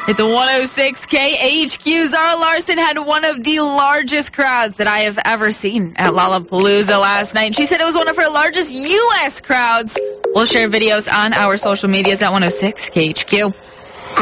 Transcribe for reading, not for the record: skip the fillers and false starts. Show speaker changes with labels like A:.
A: It's a 106 KHQ. Zara Larsson had one of the largest crowds that I have ever seen at Lollapalooza last night. She said it was one of her largest U.S. crowds. We'll share videos on our social medias at 106 KHQ.